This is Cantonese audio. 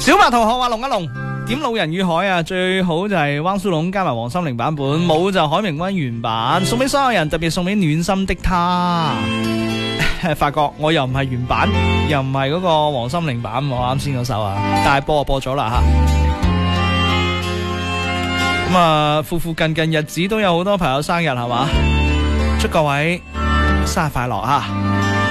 小白同學話龍一龍點老人與海啊，最好就係汪蘇泷加埋黃心凌版本，冇就海明威原版，送俾所有人，特別送俾暖心的他。發覺我又唔係原版，又唔係嗰個黃心凌版，我啱先嗰首啊，但係播就播咗啦吓。咁啊，附近日子都有好多朋友生日係嘛，祝各位生日快樂啊！